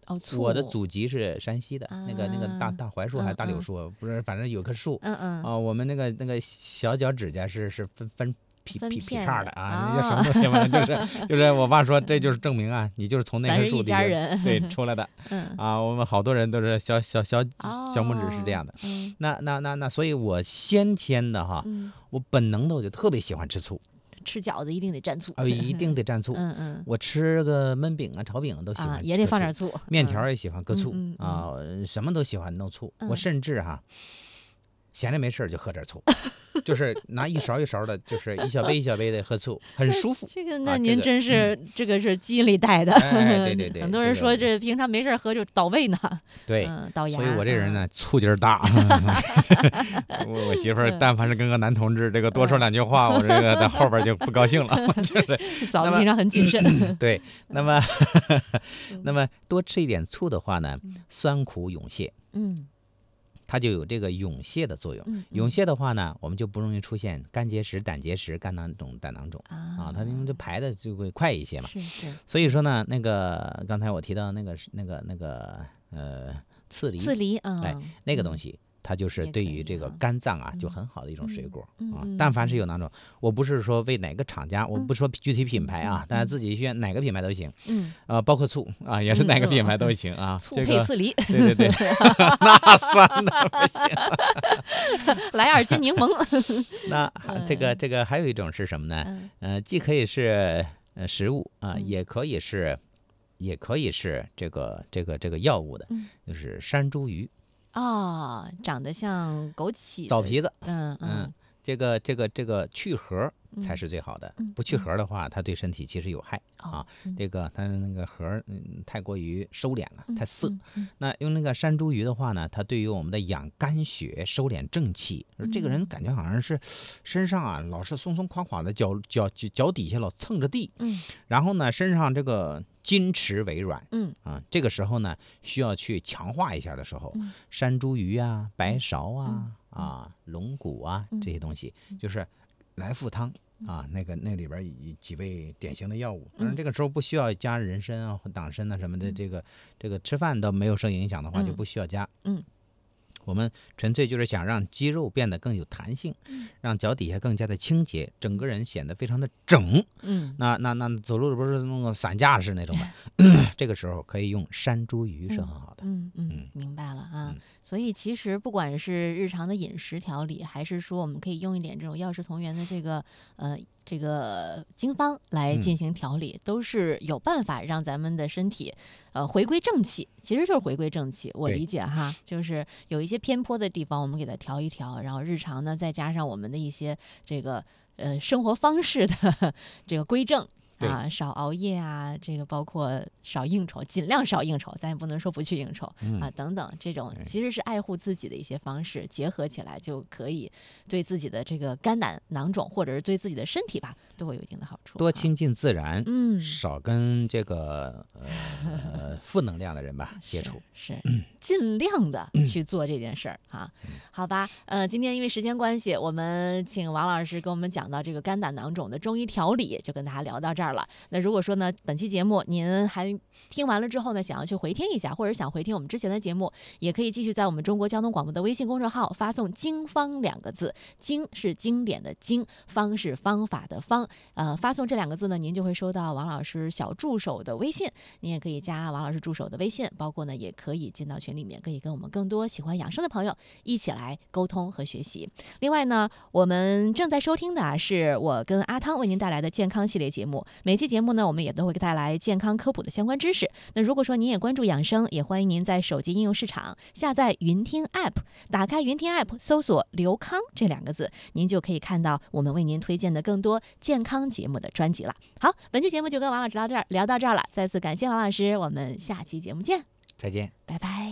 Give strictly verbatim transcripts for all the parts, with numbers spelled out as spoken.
哦，醋。 我的祖籍是山西的， 啊、 那个那个大大槐树还是大柳树，嗯嗯不是，反正有棵树。 嗯嗯。 啊、呃，我们那个那个小脚趾甲是是分分。劈劈劈叉的啊，那叫什么哦、 东西嘛？就是就是我爸说，这就是证明啊，你就是从那棵树里边对出来的。 嗯啊，我们好多人都是小小小小拇指是这样的。 哦嗯、 那那那那，所以我先天的哈， 嗯、 我本能的我就特别喜欢吃醋。 吃饺子一定得蘸醋， 啊、呃，一定得蘸醋。 嗯嗯， 我吃个焖饼啊、炒饼都喜欢、啊， 也得放点醋。 面条也喜欢搁醋、 嗯、 啊、嗯，什么都喜欢弄醋。 嗯、 我甚至哈。闲着没事就喝点醋，就是拿一勺一勺的，就是一小杯一小杯的喝醋，很舒服。 这个那您真是、啊这个嗯、这个是基因里带的。 哎，对对对， 很多人说这平常没事喝就倒胃呢。 对， 嗯、倒牙。 所以我这人呢，嗯、醋劲儿大。我我媳妇儿但凡是跟个男同志这个多说两句话，嗯、我这个在后边就不高兴了。就是嫂子平常很谨慎。 嗯、对，那么那么多吃一点醋的话呢，酸苦涌泄。嗯。它就有这个涌泄的作用。 嗯嗯、 涌泄的话呢，我们就不容易出现肝结石、胆结石、肝囊肿、胆囊肿 啊, 啊，它因为这排的就会快一些嘛。 是是。 所以说呢，那个刚才我提到那个那个那个呃刺梨， 刺梨啊， 哎，那个东西。嗯它就是对于这个肝脏啊，就很好的一种水果、嗯、啊。但凡是有囊肿，我不是说为哪个厂家，我不说具体品牌啊，大家自己选哪个品牌都行。嗯，呃，包括醋啊，也是哪个品牌都行啊。 醋配刺梨， 对对对，那酸的不行。 来二斤柠檬。 那这个这个还有一种是什么呢？呃，既可以是呃食物啊，也可以是，也可以是这个这个这个药物的，就是山茱萸。 哦，长得像枸杞， 枣皮子， 嗯 嗯, 嗯，这个这个这个去核才是最好的， 嗯、 不去核的话，它对身体其实有害、 嗯、 啊。这个它那个核嗯太过于收敛了，太涩。 嗯嗯、 那用那个山茱萸的话呢，它对于我们的养肝血、收敛正气， 嗯、 这个人感觉好像是身上啊老是松松垮垮的，脚脚脚底下老蹭着地，嗯，然后呢身上这个。筋池微软，嗯啊，这个时候呢，需要去强化一下的时候，嗯、山茱萸啊、白芍啊、嗯、啊、龙骨啊、嗯、这些东西，就是来复汤啊，那个那里边有几味典型的药物。当然这个时候不需要加人参啊、党参啊什么的，这个这个吃饭都没有受影响的话，就不需要加。嗯。我们纯粹就是想让肌肉变得更有弹性，让脚底下更加的清洁，整个人显得非常的整。嗯，那那那走路不是那种散架式那种的，这个时候可以用山茱萸是很好的。 嗯 嗯, 嗯，明白了啊。嗯、所以其实不管是日常的饮食调理，还是说我们可以用一点这种药食同源的这个呃。这个经方来进行调理、嗯，都是有办法让咱们的身体，呃，回归正气。其实就是回归正气，我理解哈，就是有一些偏颇的地方，我们给它调一调，然后日常呢，再加上我们的一些这个呃生活方式的这个规正。啊，少熬夜啊，这个包括少应酬，尽量少应酬，咱也不能说不去应酬、嗯、啊，等等，这种其实是爱护自己的一些方式，结合起来就可以对自己的这个肝胆囊肿，或者是对自己的身体吧，都会有一定的好处。 多亲近自然， 嗯， 少跟这个呃负能量的人吧接触， 是, 是、嗯、尽量的去做这件事儿、嗯、啊。好吧，呃，今天因为时间关系，我们请王老师跟我们讲到这个肝胆囊肿的中医调理，就跟大家聊到这儿了。那如果说呢，本期节目您还听完了之后呢，想要去回听一下，或者想回听我们之前的节目，也可以继续在我们中国交通广播的微信公众号发送经方两个字，经是经典的经，方是方法的方，呃，发送这两个字呢，您就会收到王老师小助手的微信，您也可以加王老师助手的微信，包括呢也可以进到群里面，可以跟我们更多喜欢养生的朋友一起来沟通和学习。另外呢，我们正在收听的是我跟阿汤为您带来的健康系列节目，每期节目呢我们也都会带来健康科普的相关知识。那如果说您也关注养生，也欢迎您在手机应用市场下载云听 App， 打开云听 App 搜索刘康这两个字，您就可以看到我们为您推荐的更多健康节目的专辑了。好，本期节目就跟王老师聊到这儿聊到这儿了，再次感谢王老师，我们下期节目见， 再见， 拜拜。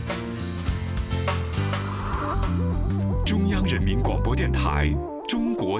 中央人民广播电台中国